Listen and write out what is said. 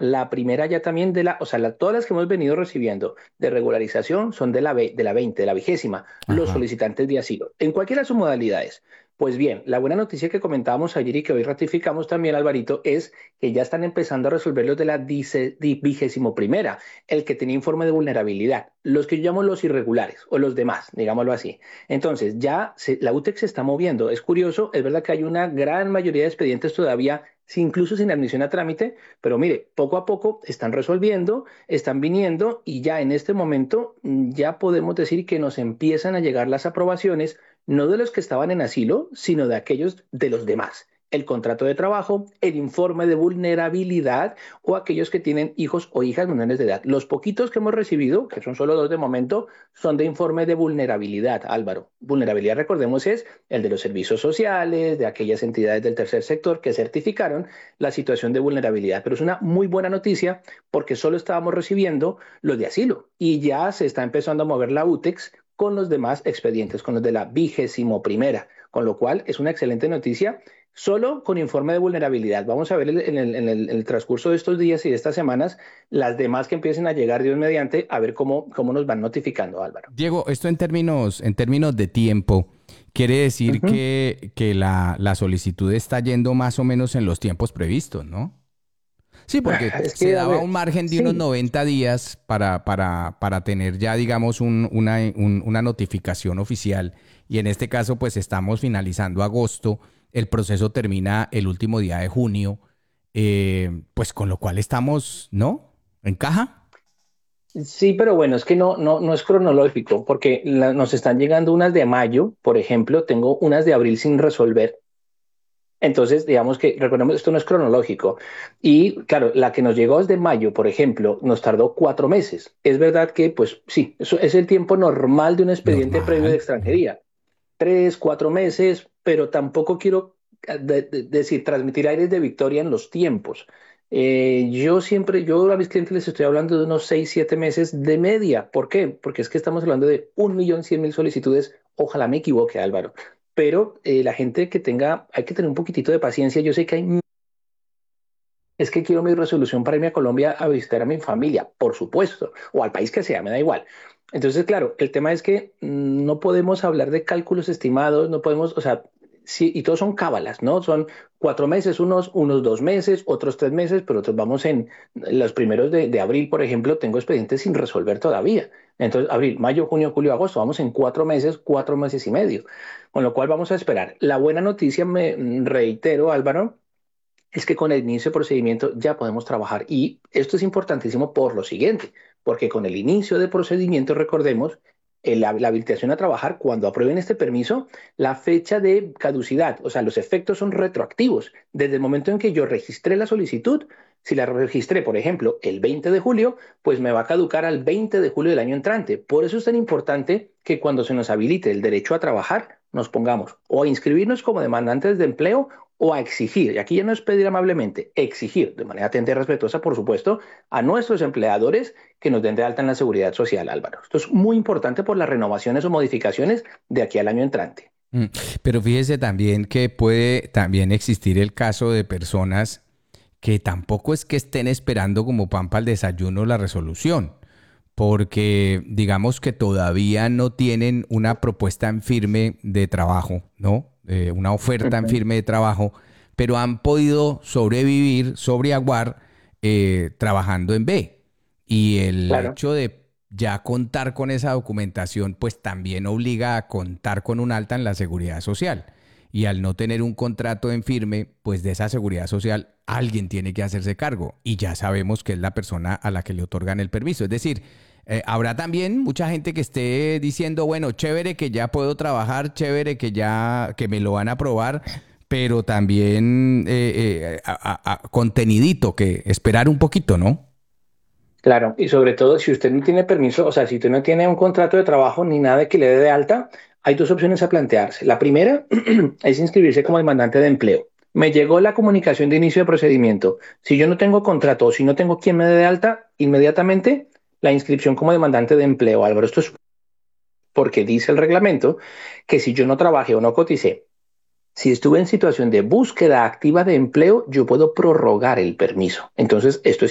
La primera ya también o sea, todas las que hemos venido recibiendo de regularización son de la 20, de la 20ª, los Ajá. solicitantes de asilo, en cualquiera de sus modalidades. Pues bien, la buena noticia que comentábamos ayer y que hoy ratificamos también, Alvarito, es que ya están empezando a resolver los de la 21ª, el que tenía informe de vulnerabilidad, los que yo llamo los irregulares o los demás, digámoslo así. Entonces, la UTEC se está moviendo. Es curioso, es verdad que hay una gran mayoría de expedientes todavía, incluso sin admisión a trámite, pero mire, poco a poco están resolviendo, están viniendo y ya en este momento ya podemos decir que nos empiezan a llegar las aprobaciones, no de los que estaban en asilo, sino de aquellos de los demás. El contrato de trabajo, el informe de vulnerabilidad o aquellos que tienen hijos o hijas menores de edad. Los poquitos que hemos recibido, que son solo dos de momento, son de informe de vulnerabilidad, Álvaro. Vulnerabilidad, recordemos, es el de los servicios sociales, de aquellas entidades del tercer sector que certificaron la situación de vulnerabilidad. Pero es una muy buena noticia porque solo estábamos recibiendo los de asilo y ya se está empezando a mover la UTEX con los demás expedientes, con los de la 21ª, con lo cual es una excelente noticia. Solo con informe de vulnerabilidad. Vamos a ver en el transcurso de estos días y de estas semanas las demás que empiecen a llegar, Dios mediante, a ver cómo nos van notificando, Álvaro. Diego, esto en términos de tiempo, quiere decir Ujú. que la solicitud está yendo más o menos en los tiempos previstos, ¿no? Sí, porque Es se que, a daba un ver, margen de unos sí, 90 días para tener ya, digamos, una notificación oficial. Y en este caso, pues estamos finalizando agosto. El proceso termina el último día de junio. Pues con lo cual estamos, ¿no? ¿Encaja? sí, pero bueno, es que no es cronológico, porque nos están llegando unas de mayo, por ejemplo, tengo unas de abril sin resolver. Entonces, digamos que, recordemos, esto no es cronológico. Y claro, la que nos llegó desde mayo, por ejemplo, nos tardó 4 meses. Es verdad que, pues sí, eso es el tiempo normal de un expediente previo de Normal. Ujú. extranjería. 3, 4 meses, pero tampoco quiero decir, transmitir aires de victoria en los tiempos. Yo a mis clientes les estoy hablando de unos 6, 7 meses de media. ¿Por qué? Porque es que estamos hablando de 1.100.000 solicitudes. Ojalá me equivoque, Álvaro. Pero la gente hay que tener un poquitito de paciencia. Yo sé que es que quiero mi resolución para irme a Colombia a visitar a mi familia, por supuesto, o al país que sea, me da igual. Entonces, claro, el tema es que no podemos hablar de cálculos estimados, no podemos, o sea, sí, y todos son cábalas, ¿no? Son 4 meses, unos 2 meses, otros 3 meses, pero otros vamos en los primeros de abril, por ejemplo, tengo expedientes sin resolver todavía. Entonces, abril, mayo, junio, julio, agosto, vamos en 4 meses, 4 meses y medio. Con lo cual vamos a esperar. La buena noticia, me reitero, Álvaro, es que con el inicio de procedimiento ya podemos trabajar. Y esto es importantísimo por lo siguiente, porque con el inicio de procedimiento, recordemos, la habilitación a trabajar, cuando aprueben este permiso, la fecha de caducidad, o sea, los efectos son retroactivos. Desde el momento en que yo registré la solicitud, si la registré, por ejemplo, el 20 de julio, pues me va a caducar al 20 de julio del año entrante. Por eso es tan importante que cuando se nos habilite el derecho a trabajar, nos pongamos o a inscribirnos como demandantes de empleo o a exigir, y aquí ya no es pedir amablemente, exigir de manera atenta y respetuosa, por supuesto, a nuestros empleadores que nos den de alta en la seguridad social, Álvaro. Esto es muy importante por las renovaciones o modificaciones de aquí al año entrante. Mm. Pero fíjese también que puede también existir el caso de personas que tampoco es que estén esperando como pan para el desayuno la resolución, porque digamos que todavía no tienen una propuesta en firme de trabajo, ¿no? Una oferta en Ujú. firme de trabajo, pero han podido sobrevivir, sobreaguar trabajando en B. Y el Claro. hecho de ya contar con esa documentación, pues también obliga a contar con un alta en la seguridad social. Y al no tener un contrato en firme, pues de esa seguridad social alguien tiene que hacerse cargo. Y ya sabemos que es la persona a la que le otorgan el permiso. Es decir, habrá también mucha gente que esté diciendo, bueno, chévere que ya puedo trabajar, chévere que ya que me lo van a aprobar, pero también contenidito, que esperar un poquito, ¿no? Claro, y sobre todo si usted no tiene permiso, o sea, si usted no tiene un contrato de trabajo ni nada que le dé de alta, hay dos opciones a plantearse. La primera es inscribirse como demandante de empleo. Me llegó la comunicación de inicio de procedimiento. Si yo no tengo contrato o si no tengo quien me dé de alta, inmediatamente la inscripción como demandante de empleo, Álvaro. Esto es porque dice el reglamento que si yo no trabajé o no coticé, si estuve en situación de búsqueda activa de empleo, yo puedo prorrogar el permiso. Entonces, esto es